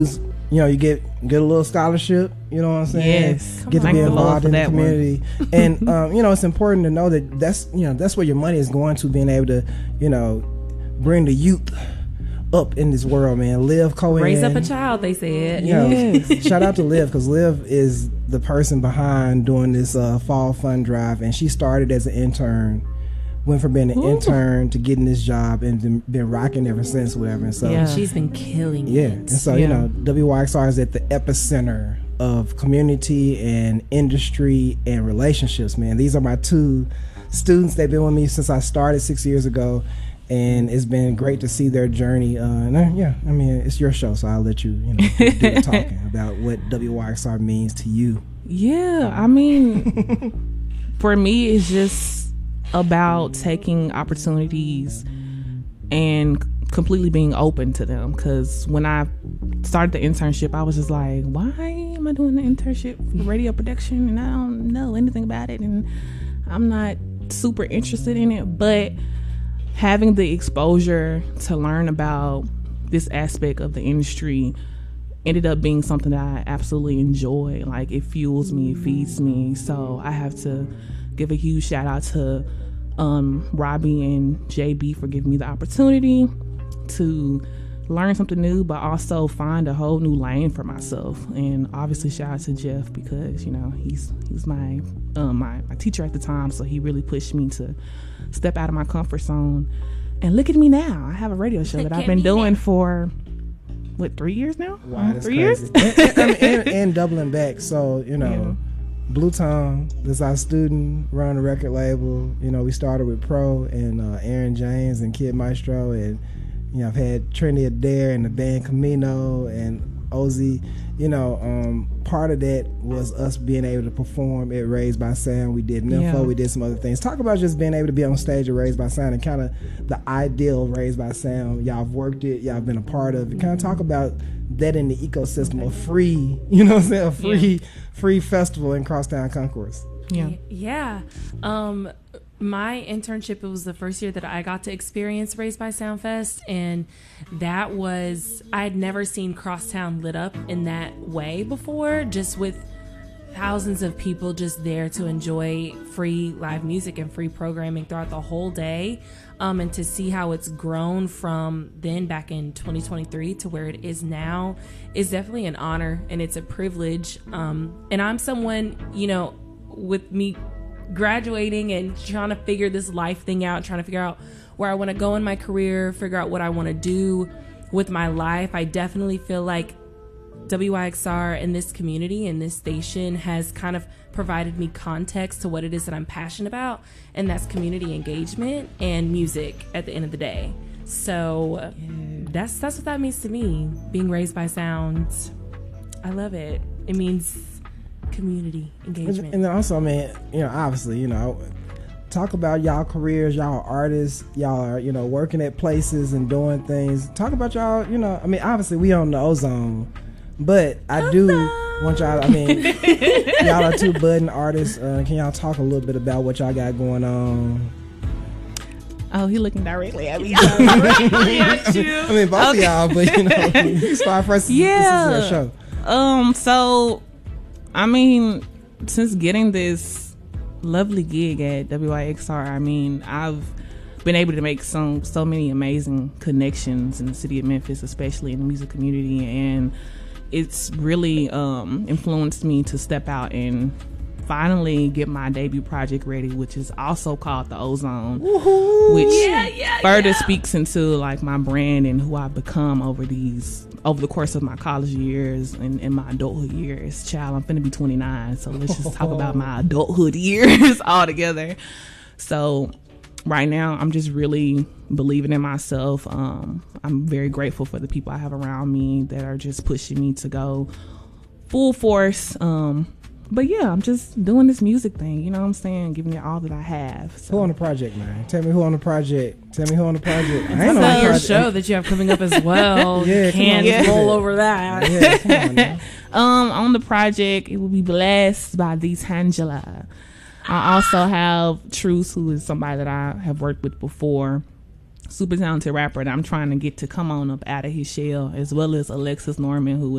You get a little scholarship, you know what I'm saying? Yes. Get to Thank be the Lord involved for in the that one. community. And it's important to know that that's where your money is going to, being able to, bring the youth up in this world, man. Liv Cohen. Raise up a child, they said. Yes. Shout out to Liv, because Liv is the person behind doing this fall fund drive, and she started as an intern, went from being an intern to getting this job, and been rocking ever since, whatever. And so She's been killing it. yeah. And so WYXR is at the epicenter of community and industry and relationships, man. These are my two students. They've been with me since I started 6 years ago, and it's been great to see their journey. It's your show, so I'll let you, do the talking about what WYXR means to you. Yeah, I mean, for me, it's just about taking opportunities and completely being open to them. Because when I started the internship, I was just like, why am I doing the internship for radio production and I don't know anything about it and I'm not super interested in it? But having the exposure to learn about this aspect of the industry ended up being something that I absolutely enjoy. Like, it fuels me, it feeds me. So I have to give a huge shout out to Robbie and JB for giving me the opportunity to learn something new, but also find a whole new lane for myself. And obviously shout out to Jeff, because he's my teacher at the time, so he really pushed me to step out of my comfort zone. And look at me now, I have a radio show that I've been doing for 3 years now. Wow, that's 3 crazy. years. and doubling back, so Blue Tongue, that's our student, running a record label. We started with Pro and Aaron James and Kid Maestro, and I've had Trinity Adair and the band Camino and Ozzy. Part of that was us being able to perform at Raised by Sound. We did Nympho, we did some other things. Talk about just being able to be on stage at Raised by Sound and kind of the ideal of Raised by Sound. Y'all have worked it, y'all have been a part of it. Kind of talk about that in the ecosystem of free, free festival in Crosstown Concourse. Yeah. My internship, it was the first year that I got to experience Raised by Sound Fest, and that was, I had never seen Crosstown lit up in that way before, just with thousands of people just there to enjoy free live music and free programming throughout the whole day. And to see how it's grown from then back in 2023 to where it is now is definitely an honor, and it's a privilege. And I'm someone, with me graduating and trying to figure this life thing out, trying to figure out where I want to go in my career, figure out what I want to do with my life. I definitely feel like WYXR and this community and this station has kind of provided me context to what it is that I'm passionate about, and that's community engagement and music at the end of the day. So that's what that means to me, being raised by sound. I love it. It means community engagement. And then also, man, obviously, talk about y'all careers. Y'all are artists. Y'all are, working at places and doing things. Talk about y'all, obviously we on the Ozone, but I do want y'all, y'all are two budding artists. Can y'all talk a little bit about what y'all got going on? Oh, he looking directly at me. Directly at you. Both of y'all, but you start first. Yeah. This is your show. So, since getting this lovely gig at WYXR, I've been able to make so many amazing connections in the city of Memphis, especially in the music community, and it's really influenced me to step out and finally get my debut project ready, which is also called The Ozone. Woohoo! Which further speaks into my brand and who I've become over the course of my college years and my adulthood years. Child, I'm finna be 29, so let's just talk about my adulthood years all together. So right now, I'm just really believing in myself. I'm very grateful for the people I have around me that are just pushing me to go full force. But yeah, I'm just doing this music thing, you know what I'm saying? Giving it all that I have. So. Who on the project, man? Tell me who on the project. I ain't on on the project. Your show that you have coming up as well. Can't roll over that. Yeah, come on now. On the project, it will be Blessed by D'Angela. I also have Truce, who is somebody that I have worked with before. super talented rapper that I'm trying to get to come on up out of his shell, as well as Alexis Norman, who